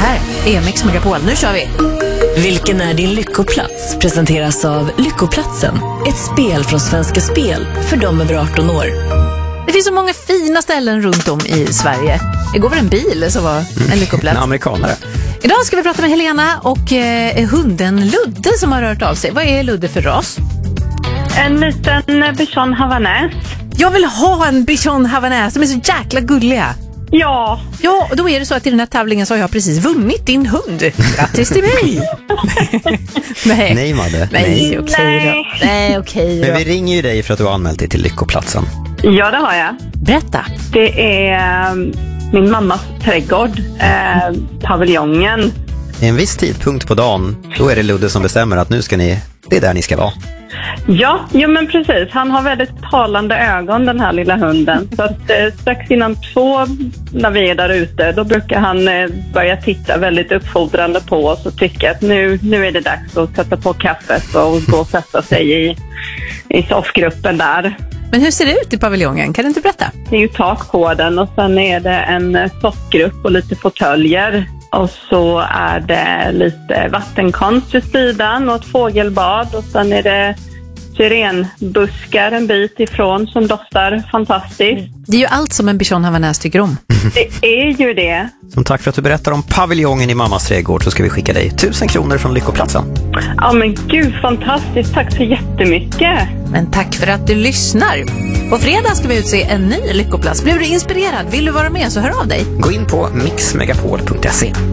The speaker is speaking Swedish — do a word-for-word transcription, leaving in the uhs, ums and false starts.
här är Mix Megapol. Nu kör vi! Vilken är din lyckoplats? Presenteras av Lyckoplatsen. Ett spel från Svenska Spel för dem över arton år. Det finns så många fina ställen runt om i Sverige. Igår var det en bil som var en lyckoplats. En amerikanare. Idag ska vi prata med Helena och eh, hunden Ludde som har rört av sig. Vad är Ludde för ras? En liten bichon havanäs. Jag vill ha en bichon havanäs. De är så jäkla gulliga. Ja. Ja, och då är det så att i den här tävlingen så har jag precis vunnit din hund. Grattis till mig! Nej. Nej, Madde. Nej, okej Nej. då. Nej, okej då. Men vi ringer ju dig för att du har anmält dig till Lyckoplatsen. Ja, det har jag. Berätta. Det är eh, min mammas trädgård, eh, paviljongen. I en viss tidpunkt på dagen, då är det Ludde som bestämmer att nu ska ni, det är där ni ska vara. Ja, jo, men precis. Han har väldigt talande ögon, den här lilla hunden. Så att eh, strax innan två, när vi är där ute, då brukar han eh, börja titta väldigt uppfordrande på oss och tycka att nu, nu är det dags att sätta på kaffet och gå och sätta sig i, i soffgruppen där. Men hur ser det ut i paviljongen? Kan du inte berätta? Det är ju tak på den och sen är det en soffgrupp och lite fåtöljer. Och så är det lite vattenkonst vid sidan och ett fågelbad. Och sen är det syrenbuskar en bit ifrån som doftar fantastiskt. Det är ju allt som en bichon havanäs tycker om. Det är ju det. Som tack för att du berättar om paviljongen i mammas trädgård så ska vi skicka dig tusen kronor från Lyckoplatsen. Ja men gud, fantastiskt. Tack så jättemycket. Men tack för att du lyssnar. På fredag ska vi utse en ny lyckoplats. Blev du inspirerad? Vill du vara med så hör av dig. Gå in på mix megapol punkt se.